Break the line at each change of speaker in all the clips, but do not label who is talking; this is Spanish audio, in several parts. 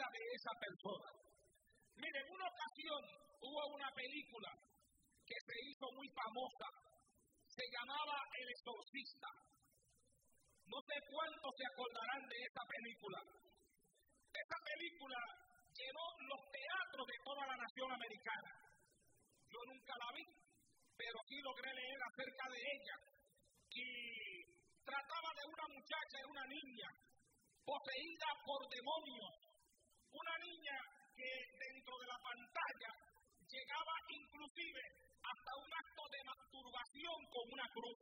vida de esa persona. Mire, en una ocasión hubo una película que se hizo muy famosa, se llamaba El Exorcista. No sé cuántos se acordarán de esa película. Esa película llenó los teatros de toda la nación americana. Yo nunca la vi, pero sí logré leer acerca de ella. Y trataba de una muchacha, de una niña, poseída por demonios. Una niña que dentro de la pantalla llegaba inclusive hasta un acto de masturbación con una cruz.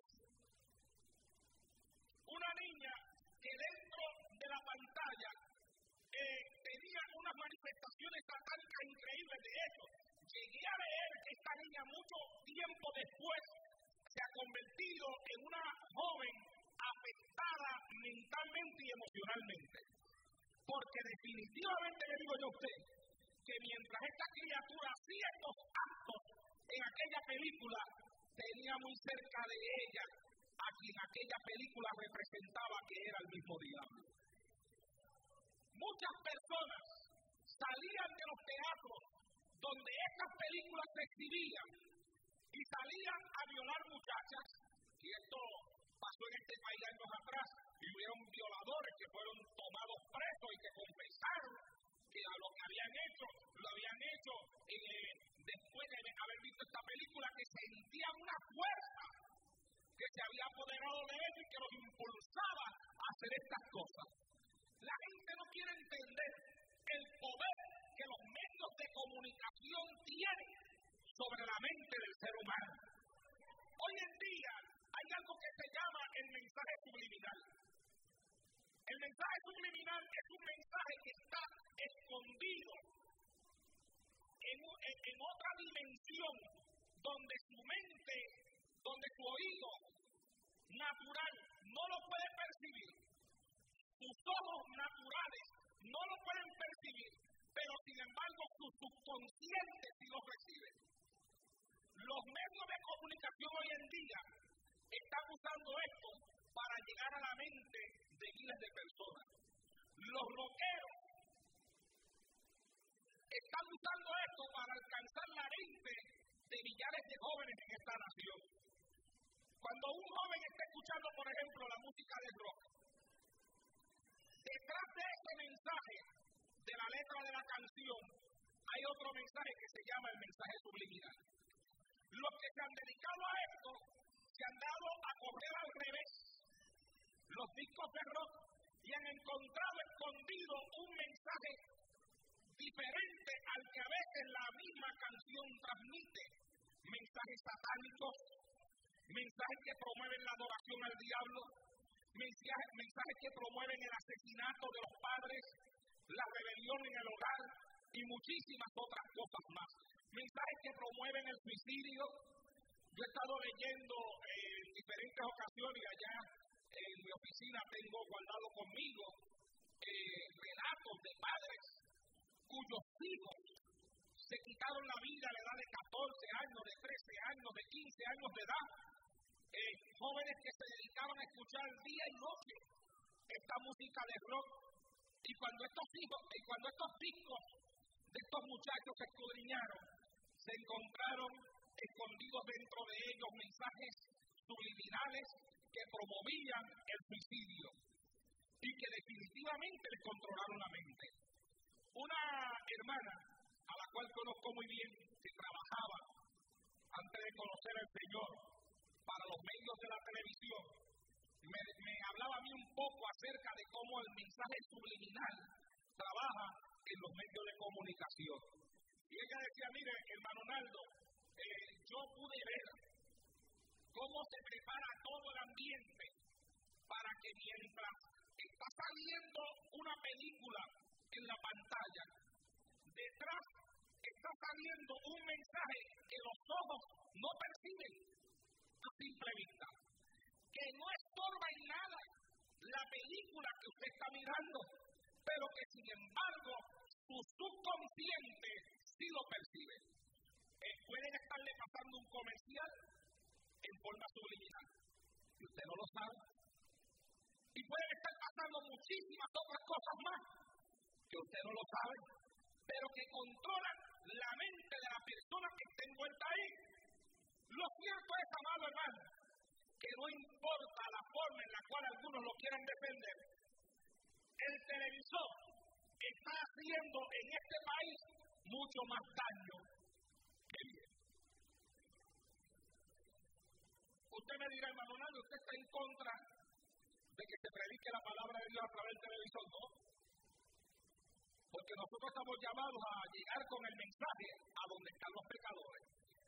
Una niña que dentro de la pantalla tenía unas manifestaciones satánicas increíbles. De hecho, llegué a leer que esta niña mucho tiempo después se ha convertido en una joven afectada mentalmente y emocionalmente. Porque definitivamente le digo yo a usted que mientras esta criatura hacía estos actos en aquella película, tenía muy cerca de ella a quien aquella película representaba, que era el mismo diablo. Muchas personas salían de los teatros donde estas películas se exhibían y salían a violar muchachas, y esto pasó en este país años atrás, y hubieron violadores que fueron tomados presos y que confesaron que a lo que habían hecho, lo habían hecho después de haber visto esta película, que sentían una fuerza que se había apoderado de ellos y que los impulsaba a hacer estas cosas. La gente no quiere entender el poder que los medios de comunicación tienen sobre la mente del ser humano. Hoy en día hay algo que se llama el mensaje subliminal. El mensaje subliminal es un mensaje que está escondido en otra dimensión, donde su mente, donde su oído natural no lo puede percibir, sus ojos naturales no lo pueden percibir, pero sin embargo su subconsciente sí lo recibe. Los medios de comunicación hoy en día están usando esto para llegar a la mente de miles de personas. Los rockeros están usando esto para alcanzar la mente de millares de jóvenes en esta nación. Cuando un joven está escuchando, por ejemplo, la música de rock, detrás de este mensaje de la letra de la canción hay otro mensaje que se llama el mensaje subliminal. Los que se han dedicado a esto se han dado a correr al revés los discos de rock y han encontrado escondido un mensaje diferente al que a veces la misma canción transmite. Mensajes satánicos, mensajes que promueven la adoración al diablo, mensajes que promueven el asesinato de los padres, la rebelión en el hogar y muchísimas otras cosas más. Mensajes que promueven el suicidio. Yo he estado leyendo en diferentes ocasiones, allá en mi oficina tengo guardado conmigo relatos de padres cuyos hijos se quitaron la vida a la edad de 14 años, de 13 años, de 15 años de edad. Jóvenes que se dedicaban a escuchar día y noche esta música de rock. Y cuando estos discos de estos muchachos se escudriñaron, se encontraron escondidos dentro de ellos mensajes subliminales que promovían el suicidio y que definitivamente les controlaron la mente. Una hermana a la cual conozco muy bien, que trabajaba antes de conocer al Señor para los medios de la televisión, me hablaba a mí un poco acerca de cómo el mensaje subliminal trabaja en los medios de comunicación. Y ella decía, mire, hermano Naldo, yo pude ver cómo se prepara todo el ambiente para que mientras está saliendo una película en la pantalla, detrás está saliendo un mensaje que los ojos no perciben a simple vista, que no estorba en nada la película que usted está mirando, pero que sin embargo su subconsciente sí lo percibe. Pueden estarle pasando un comercial en forma subliminal y usted no lo sabe, y pueden estar pasando muchísimas otras cosas más que usted no lo sabe, pero que controlan la mente de la persona que está envuelta ahí. Lo cierto es, amado hermano, que no importa la forma en la cual algunos lo quieran defender, el televisor está haciendo en este país mucho más daño que bien. Usted me dirá, hermano Nando, usted está en contra de que se predique la palabra de Dios a través del televisor. No, porque nosotros estamos llamados a llegar con el mensaje a donde están los pecadores.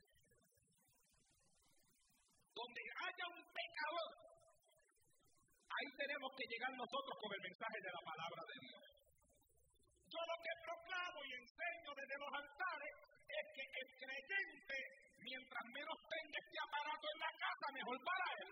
Donde haya un pecador, ahí tenemos que llegar nosotros con el mensaje de la palabra de Dios. Yo lo que proclamo y enseño desde los altares es que el creyente, mientras menos tenga este aparato en la casa, mejor para él.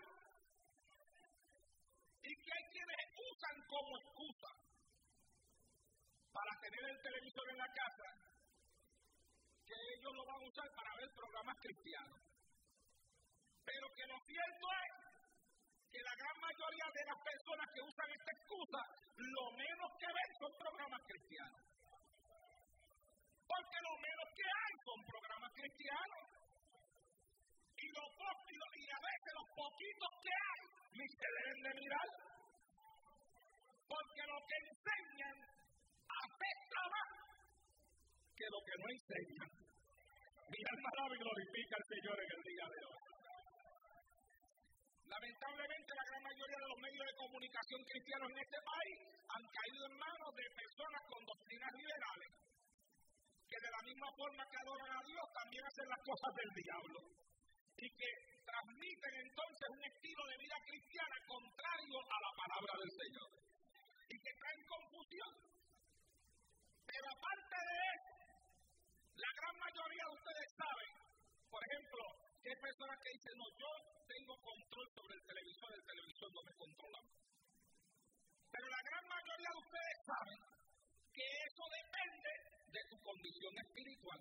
Y que hay quienes usan como excusa para tener el televisor en la casa, que ellos lo van a usar para ver programas cristianos. Pero que lo cierto es que la gran mayoría de las personas que usan esta excusa, lo menos que ven son programas cristianos. Porque lo menos que hay son programas cristianos. Y a veces los poquitos que hay, ni se deben de mirar. Porque lo que enseñan afecta más que lo que no enseñan. Mi alma alaba y glorifica al Señor en el día de hoy. Lamentablemente, la gran mayoría de los medios de comunicación cristianos en este país han caído en manos de personas con doctrinas liberales, que de la misma forma que adoran a Dios, también hacen las cosas del diablo, y que transmiten entonces un estilo de vida cristiana contrario a la palabra del Señor, y que traen confusión. Pero aparte de eso, la gran mayoría de ustedes saben, por ejemplo, que hay personas que dicen, no, yo tengo control sobre el televisor no me controla. Pero la gran mayoría de ustedes saben que eso depende de tu condición espiritual.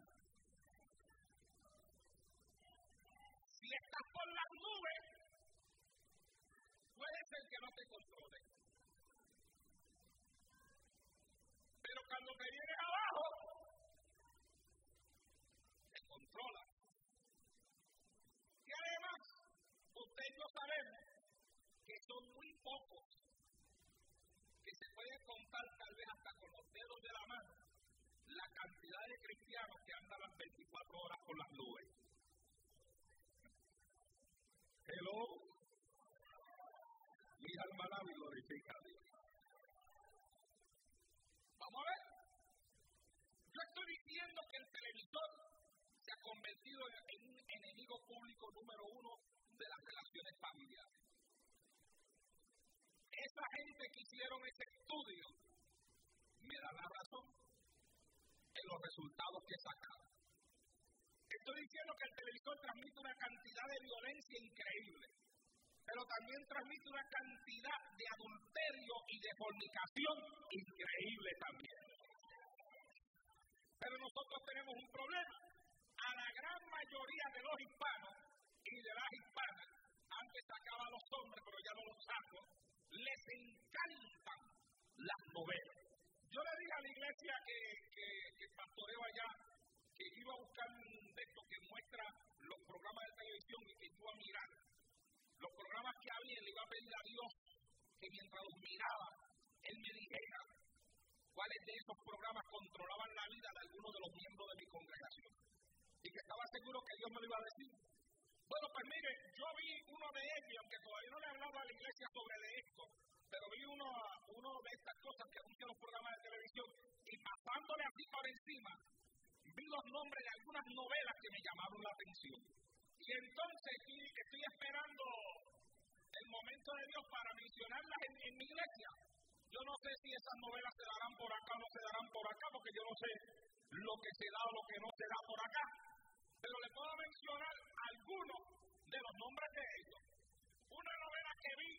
Si estás por las nubes, puede ser que no te controle. Pero cuando te vienes abajo, te controla. Y además, usted y yo sabemos que son muy pocos, que se pueden contar tal vez hasta con los dedos de la mano, la cantidad de cristianos que andan las 24 horas por las nubes. Hello. Mi alma alaba y glorifica a Dios. Vamos a ver. Yo estoy diciendo que el televisor se ha convertido en un enemigo público número uno de las relaciones familiares. Esa gente que hicieron ese estudio me da la razón en los resultados que sacaron. Estoy diciendo que el televisor transmite una cantidad de violencia increíble, pero también transmite una cantidad de adulterio y de fornicación increíble también. Pero nosotros tenemos un problema. A la gran mayoría de los hispanos y de las hispanas, antes sacaba a los hombres, pero ya no los saco, les encantan las novelas. Yo le dije a la iglesia que pastoreo allá, que iba a buscar un texto que muestra los programas de televisión y que iba a mirar los programas que había, le iba a pedir a Dios que mientras los miraba, Él me dijera cuáles de esos programas controlaban la vida de algunos de los miembros de mi congregación. Y que estaba seguro que Dios me lo iba a decir. Bueno, pues mire, yo vi uno de ellos, aunque todavía no le he hablado a la iglesia sobre esto, pero vi uno de estas cosas que anuncian los programas de televisión, y pasándole así por encima, vi los nombres de algunas novelas que me llamaron la atención. Y entonces estoy esperando el momento de Dios para mencionarlas en mi iglesia. Yo no sé si esas novelas se darán por acá o no se darán por acá, porque yo no sé lo que se da o lo que no se da por acá. Pero le puedo mencionar algunos de los nombres de ellos. Una novela que vi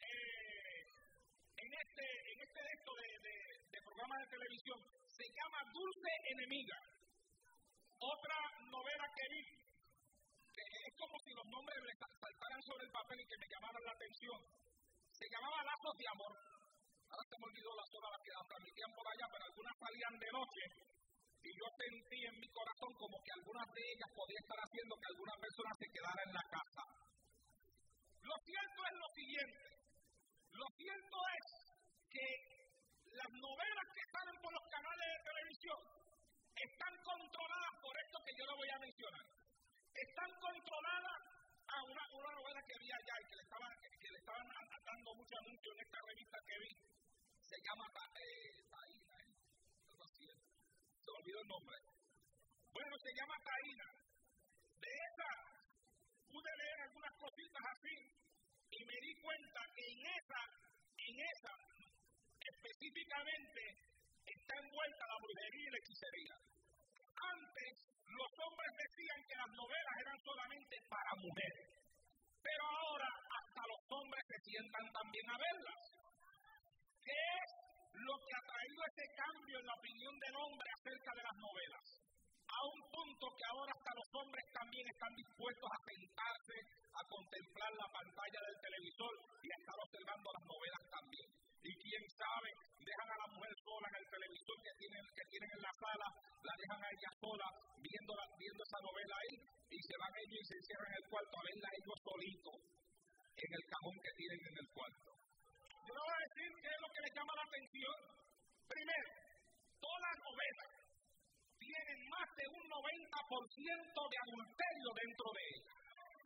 en este de programas de televisión se llama Dulce Enemiga. Otra novela que vi, que es como si los nombres le saltaran sobre el papel y que me llamaran la atención, se llamaba Lazos de Amor. Ahora se me olvidó las horas que las transmitían por allá, pero algunas salían de noche y yo sentí en mi corazón como que algunas de ellas podían estar haciendo que alguna persona se quedara en la casa. Lo cierto es lo siguiente. Lo cierto es que las novelas que salen por los canales de televisión están controladas por esto que yo le voy a mencionar. Están controladas a una novela que vi allá y que le estaban dando mucho anuncio en esta revista que vi. Se llama Taína, algo así. Se me olvidó el nombre. Bueno, se llama Taína. De esa pude leer algunas cositas así y me di cuenta que en esa específicamente está envuelta la brujería y la hechicería. Antes los hombres decían que las novelas eran solamente para mujeres, pero ahora hasta los hombres se sientan también a verlas. ¿Qué es lo que ha traído ese cambio en la opinión del hombre acerca de las novelas? A un punto que ahora hasta los hombres también están dispuestos a sentarse, a contemplar la pantalla del televisor y a estar observando las novelas también. Y quién sabe, dejan a la mujer sola en el televisor que tienen en la sala, la dejan a ella sola viendo esa novela ahí y se van ellos y se encierran en el cuarto a verla ellos solitos en el cajón que tienen en el cuarto. Yo le voy a decir qué es lo que les llama la atención. Primero, todas las novelas tienen más de un 90% de adulterio dentro de ellas.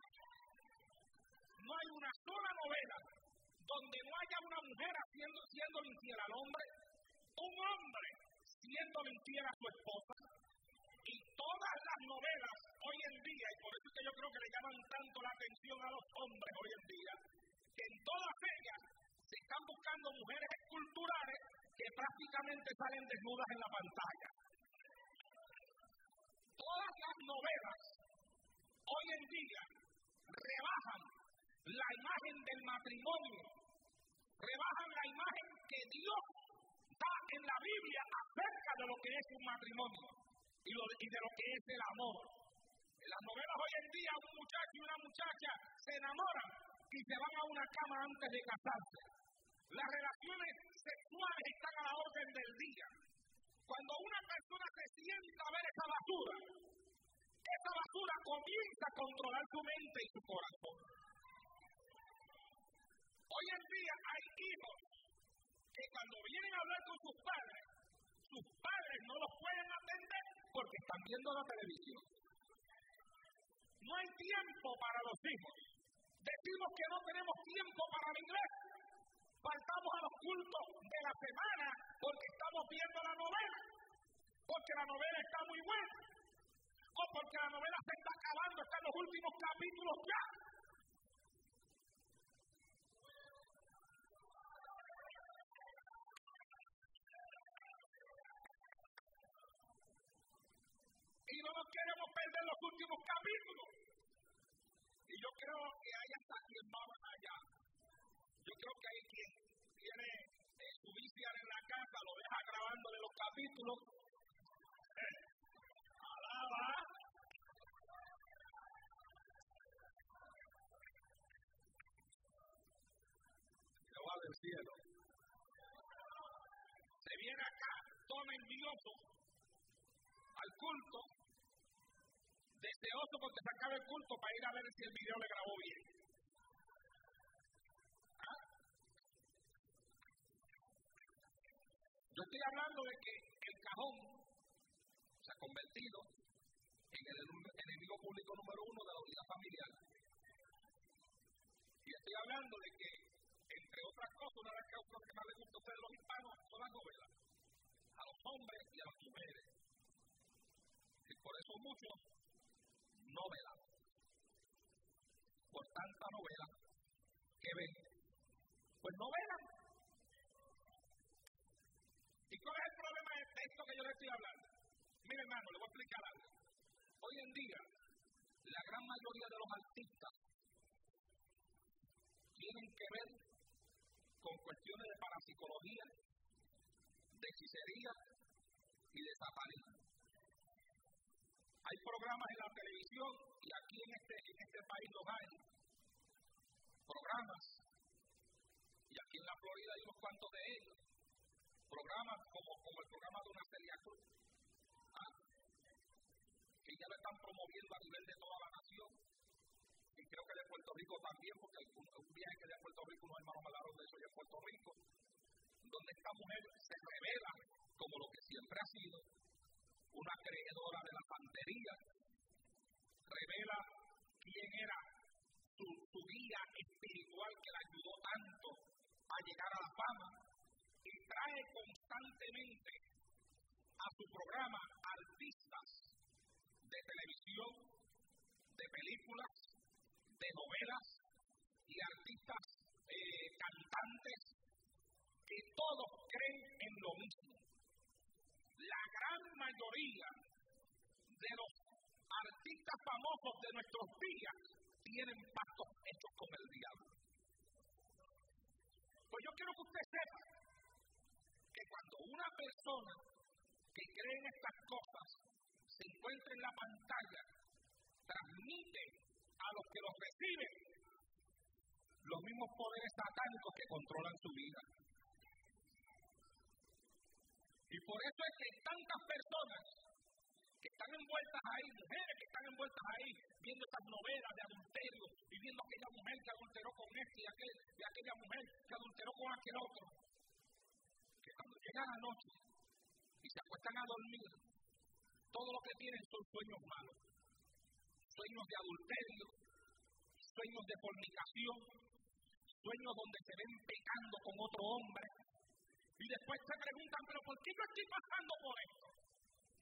No hay una sola novela donde no haya una mujer siendo infiel al hombre, un hombre siendo infiel a su esposa, y todas las novelas hoy en día, y por eso es que yo creo que le llaman tanto la atención a los hombres hoy en día, que en todas ellas se están buscando mujeres esculturales que prácticamente salen desnudas en la pantalla. Todas las novelas hoy en día rebajan la imagen del matrimonio, rebajan la imagen que Dios da en la Biblia acerca de lo que es un matrimonio y de lo que es el amor. En las novelas hoy en día un muchacho y una muchacha se enamoran y se van a una cama antes de casarse. Las relaciones sexuales están a la orden del día. Cuando una persona se sienta a ver esa basura comienza a controlar su mente y su corazón. Hoy en día hay hijos que cuando vienen a hablar con sus padres no los pueden atender porque están viendo la televisión. No hay tiempo para los hijos. Decimos que no tenemos tiempo para la iglesia. Faltamos a los cultos de la semana porque estamos viendo la novela, porque la novela está muy buena, o porque la novela se está acabando, están los últimos capítulos ya. Y no nos queremos perder los últimos capítulos. Y yo creo que hay hasta quien va más allá. Yo creo que hay quien tiene su VCR en la casa, lo deja grabándole los capítulos. Alaba. Jehová del cielo. Se viene acá, todo envidioso al culto, deseoso porque se acabe el culto para ir a ver si el video le grabó bien. Yo estoy hablando de que el cajón se ha convertido en el enemigo público número 1 de la unidad familiar. Y estoy hablando de que, entre otras cosas, una de las cosas que más les gusta a ustedes los hispanos son las novelas, a los hombres y a las mujeres. Y por eso muchos no velan. Por tanta novela que ven, pues no velan. ¿Y cuál es el problema de esto que yo le estoy hablando? Mire, hermano, le voy a explicar algo. Hoy en día, la gran mayoría de los artistas tienen que ver con cuestiones de parapsicología, de hechicería y de satanismo. Hay programas en la televisión, y aquí en este país los hay, programas, y aquí en la Florida hay unos cuantos de ellos, programas como el programa de una serie donde esta mujer se revela como lo que siempre ha sido, una creedora de la santería, revela quién era su guía espiritual que la ayudó tanto a llegar a la fama, y trae constantemente a su programa artistas de televisión, de películas, de novelas y artistas cantantes que todos creen en lo mismo. La gran mayoría de los artistas famosos de nuestros días tienen pactos hechos con el diablo. Pues yo quiero que usted sepa que cuando una persona que cree en estas cosas se encuentra en la pantalla, transmite a los que los reciben los mismos poderes satánicos que controlan su vida. Y por eso es que hay tantas personas que están envueltas ahí, mujeres que están envueltas ahí, viendo estas novelas de adulterio, y viendo aquella mujer que adulteró con este y aquella mujer que adulteró con aquel otro, que cuando llega la noche y se acuestan a dormir, todo lo que tienen son sueños malos, sueños de adulterio, sueños de fornicación, sueños donde se ven pecando con otro hombre, y después se preguntan, pero ¿por qué yo estoy pasando por esto?